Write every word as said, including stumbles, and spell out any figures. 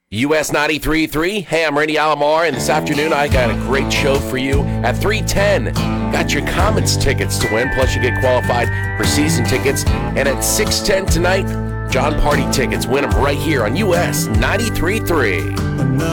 U S ninety-three point three. Hey, I'm Randy Alomar, and this afternoon I got a great show for you. At three ten, got your Comets tickets to win, plus you get qualified for season tickets. And at six ten tonight, John Party tickets. Win them right here on U S ninety-three point three.